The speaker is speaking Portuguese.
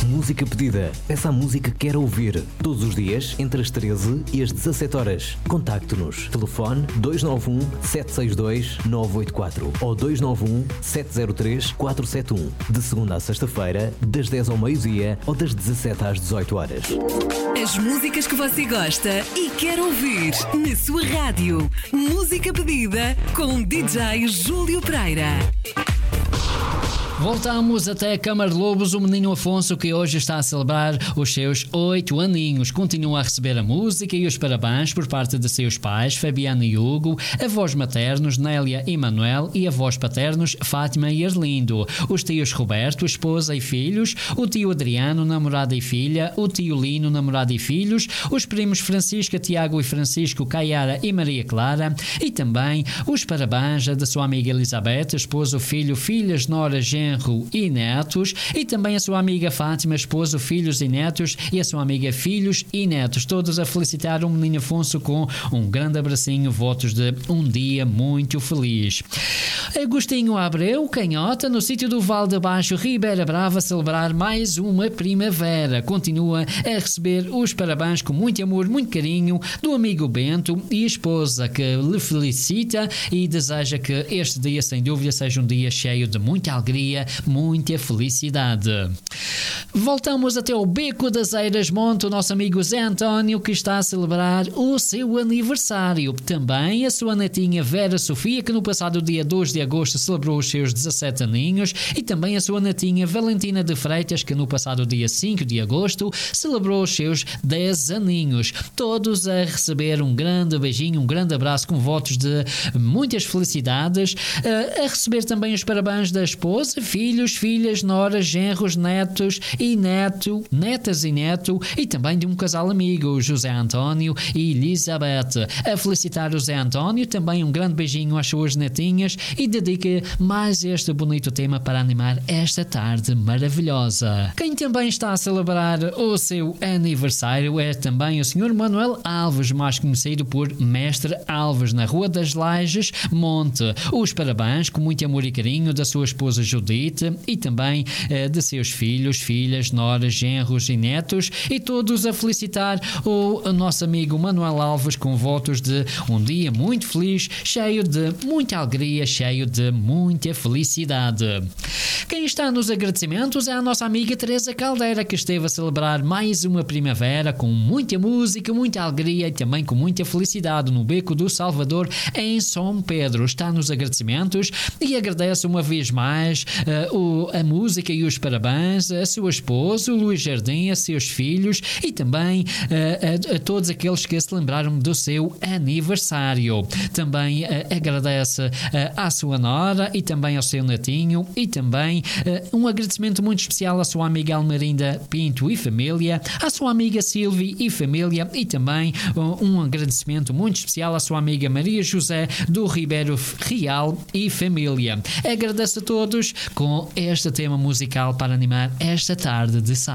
Música pedida. Essa música que quer ouvir. Todos os dias, entre as 13 e as 17 horas. Contacte-nos. Telefone 291 762 984 ou 291 703 471. De segunda à sexta-feira, das 10 ao meio-dia ou das 17 às 18 horas. As músicas que você gosta e quer ouvir na sua rádio. Música pedida com DJ Júlio Pereira. Voltamos até a Câmara de Lobos, o menino Afonso, que hoje está a celebrar os seus 8 aninhos. Continua a receber a música e os parabéns por parte de seus pais, Fabiana e Hugo, avós maternos, Nélia e Manuel, e avós paternos, Fátima e Arlindo, os tios Roberto, esposa e filhos, o tio Adriano, namorada e filha, o tio Lino, namorada e filhos, os primos Francisca, Tiago e Francisco, Caiara e Maria Clara, e também os parabéns da sua amiga Elizabeth, esposo, filho, filhas, nora, genro e netos, e também a sua amiga Fátima, esposo, filhos e netos, e a sua amiga filhos e netos, todos a felicitar o menino Afonso com um grande abracinho, votos de um dia muito feliz. Agostinho Abreu, Canhota, no sítio do Val de Baixo, Ribeira Brava, celebrar mais uma primavera. Continua a receber os parabéns com muito amor, muito carinho do amigo Bento e a esposa, que lhe felicita e deseja que este dia, sem dúvida, seja um dia cheio de muita alegria, muita felicidade. Voltamos até o Beco das Eiras Monte, o nosso amigo Zé António, que está a celebrar o seu aniversário. Também a sua netinha Vera Sofia, que no passado dia 2 de agosto celebrou os seus 17 aninhos, e também a sua netinha Valentina de Freitas, que no passado dia 5 de agosto celebrou os seus 10 aninhos. Todos a receber um grande beijinho, um grande abraço com votos de muitas felicidades, a receber também os parabéns da esposa, filhos, filhas, noras, genros, netos e netas e neto, e também de um casal amigo, José António e Elizabeth. A felicitar o José António, também um grande beijinho às suas netinhas, e dedica mais este bonito tema para animar esta tarde maravilhosa. Quem também está a celebrar o seu aniversário é também o Sr. Manuel Alves, mais conhecido por Mestre Alves, na Rua das Lajes, Monte. Os parabéns com muito amor e carinho da sua esposa Judite, e também de seus filhos, filhas, noras, genros e netos, e todos a felicitar o nosso amigo Manuel Alves com votos de um dia muito feliz, cheio de muita alegria, cheio de muita felicidade. Quem está nos agradecimentos é a nossa amiga Teresa Caldeira, que esteve a celebrar mais uma primavera com muita música, muita alegria e também com muita felicidade no Beco do Salvador, em São Pedro. Está nos agradecimentos e agradece uma vez mais a música e os parabéns a seu esposo, Luís Jardim, a seus filhos, e também a todos aqueles que se lembraram do seu aniversário. Também agradece à sua nora e também ao seu netinho, e também um agradecimento muito especial à sua amiga Almerinda Pinto e família, à sua amiga Silvia e família, e também um agradecimento muito especial à sua amiga Maria José do Ribeiro Real e família. Agradeço a todos com este tema musical para animar esta tarde de sábado.